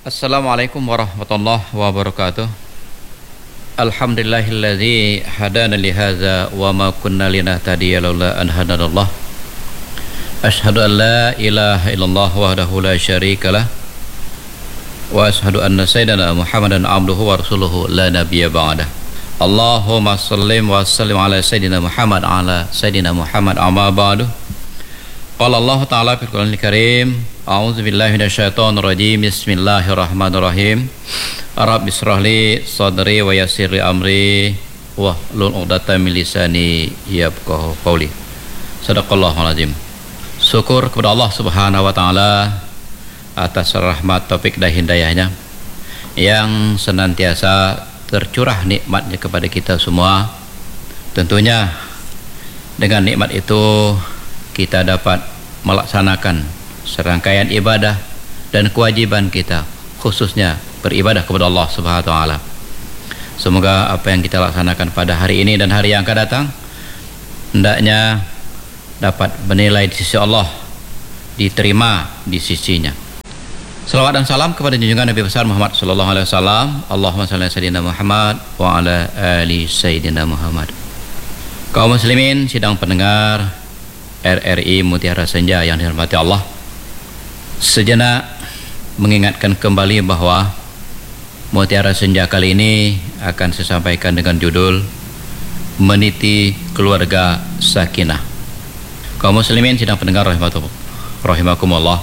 Assalamualaikum warahmatullahi wabarakatuh. Alhamdulillahilladzi hadana li hadza wa ma kunna linahtadiya laula an hadanallah. Asyhadu an la ilaha illallah wahdahu la syarikalah wa asyhadu anna sayyidana Muhammadan abduhu wa rasuluhu la nabiyya ba'dah. Allahumma shalli wa sallim ala sayyidina Muhammad amma ba'du. Qala Allah Ta'ala fil Qur'anil Karim, a'udzu billahi minasyaitonir rajim. Bismillahirrahmanirrahim. Rabbi shrah li sadri wa yassir li amri wahlul 'uqdatam min lisani yafqahu qawli. Shadaqallahul azim. Syukur kepada Allah Subhanahu wa taala atas rahmat, taufik dan hidayahnya yang senantiasa tercurah nikmatnya kepada kita semua. Tentunya dengan nikmat itu kita dapat melaksanakan serangkaian ibadah dan kewajiban kita, khususnya beribadah kepada Allah Subhanahu wa taala. Semoga apa yang kita laksanakan pada hari ini dan hari yang akan datang hendaknya dapat bernilai di sisi Allah, diterima di sisinya. Salawat dan salam kepada junjungan Nabi besar Muhammad sallallahu alaihi wasallam. Allahumma shalli ala sayyidina Muhammad wa ala ali sayyidina Muhammad. Kaum muslimin sidang pendengar RRI Mutiara Senja yang dihormati Allah, sejenak mengingatkan kembali bahwa Mutiara Senja kali ini akan saya sampaikan dengan judul Meniti Keluarga Sakinah. Kaum muslimin sidang pendengar rahimakumullah,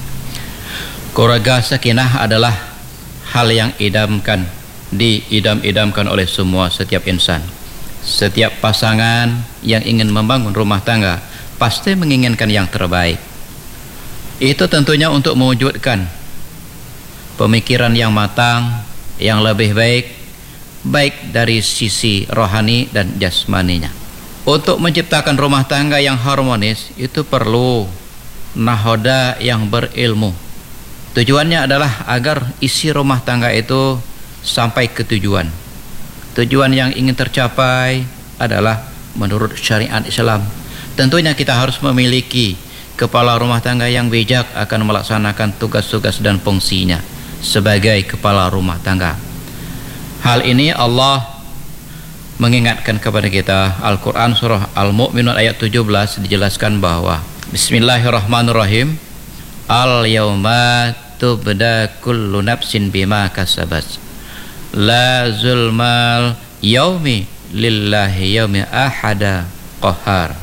keluarga sakinah adalah hal yang diidam-idamkan oleh setiap insan. Setiap pasangan yang ingin membangun rumah tangga pasti menginginkan yang terbaik. Itu tentunya untuk mewujudkan pemikiran yang matang, yang lebih baik dari sisi rohani dan jasmaninya. Untuk menciptakan rumah tangga yang harmonis itu perlu nahoda yang berilmu. Tujuannya adalah agar isi rumah tangga itu sampai ke tujuan. Tujuan yang ingin tercapai adalah menurut syariat Islam. Tentunya kita harus memiliki kepala rumah tangga yang bijak akan melaksanakan tugas-tugas dan fungsinya sebagai kepala rumah tangga. Hal ini Allah mengingatkan kepada kita. Al-Quran surah Al-Mu'minun ayat 17 dijelaskan bahwa Bismillahirrahmanirrahim, Al-yawma tubda kullu nafsin bima kasabat la zulmal yaumi lillahi yaumi ahada qahar.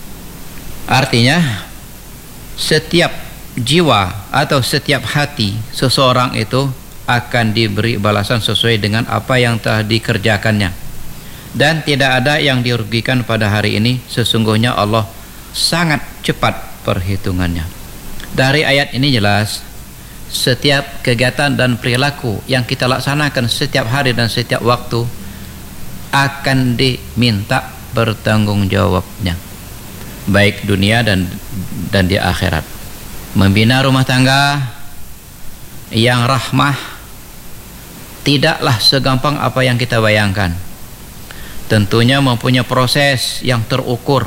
Artinya setiap jiwa atau setiap hati seseorang itu akan diberi balasan sesuai dengan apa yang telah dikerjakannya, dan tidak ada yang dirugikan pada hari ini. Sesungguhnya Allah sangat cepat perhitungannya. Dari ayat ini jelas setiap kegiatan dan perilaku yang kita laksanakan setiap hari dan setiap waktu akan diminta bertanggungjawabnya, baik dunia dan di akhirat. Membina rumah tangga yang rahmah tidaklah segampang apa yang kita bayangkan. Tentunya mempunyai proses yang terukur,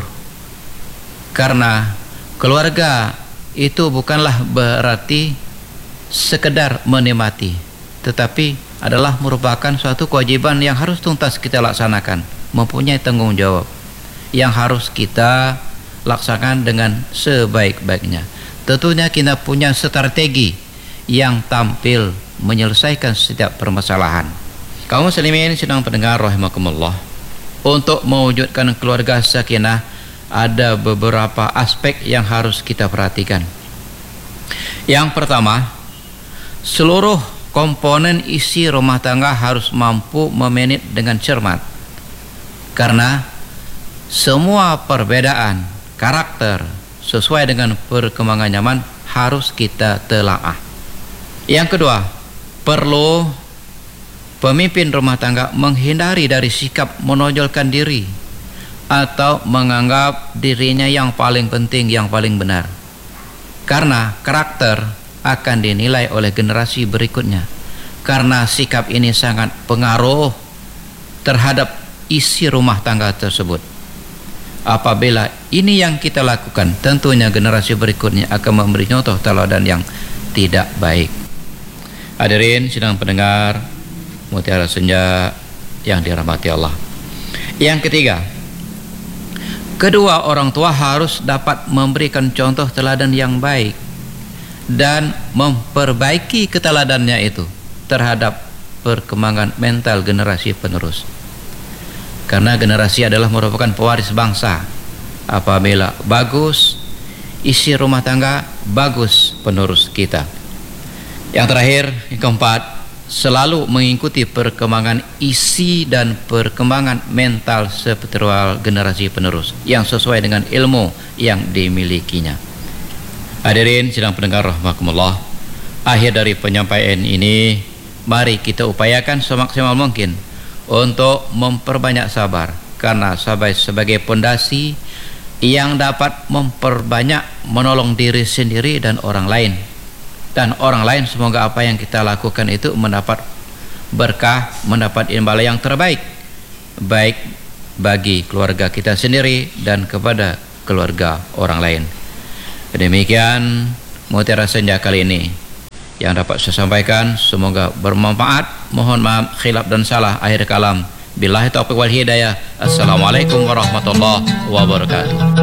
karena keluarga itu bukanlah berarti sekedar menikmati, tetapi adalah merupakan suatu kewajiban yang harus tuntas kita laksanakan, mempunyai tanggung jawab yang harus kita laksanakan dengan sebaik-baiknya. Tentunya kita punya strategi yang tampil menyelesaikan setiap permasalahan. Kaum muslimin sedang pendengar rahimakumullah, untuk mewujudkan keluarga sakinah ada beberapa aspek yang harus kita perhatikan. Yang pertama, seluruh komponen isi rumah tangga harus mampu memanage dengan cermat, karena semua perbedaan karakter sesuai dengan perkembangan zaman harus kita telaah. Yang kedua, perlu pemimpin rumah tangga menghindari dari sikap menonjolkan diri atau menganggap dirinya yang paling penting, yang paling benar, karena karakter akan dinilai oleh generasi berikutnya. Karena sikap ini sangat pengaruh terhadap isi rumah tangga tersebut. Apabila ini yang kita lakukan, tentunya generasi berikutnya akan memberi contoh teladan yang tidak baik. Hadirin sidang pendengar Mutiara Senja yang dirahmati Allah. Yang ketiga, kedua orang tua harus dapat memberikan contoh teladan yang baik dan memperbaiki keteladannya itu terhadap perkembangan mental generasi penerus. Karena generasi adalah merupakan pewaris bangsa. Apabila bagus isi rumah tangga, bagus penerus kita. Yang terakhir, yang keempat, selalu mengikuti perkembangan isi dan perkembangan mental spiritual generasi penerus yang sesuai dengan ilmu yang dimilikinya. Hadirin sidang pendengar rahimakumullah, akhir dari penyampaian ini, mari kita upayakan semaksimal mungkin untuk memperbanyak sabar, karena sabar sebagai pondasi yang dapat memperbanyak menolong diri sendiri dan orang lain. Dan orang lain semoga apa yang kita lakukan itu mendapat berkah, mendapat imbalan yang terbaik, baik bagi keluarga kita sendiri dan kepada keluarga orang lain. Demikian Mutiara Senja kali ini yang dapat saya sampaikan, semoga bermanfaat. Mohon maaf khilaf dan salah. Akhir kalam, billahi taufiq wal hidayah. Assalamualaikum warahmatullahi wabarakatuh.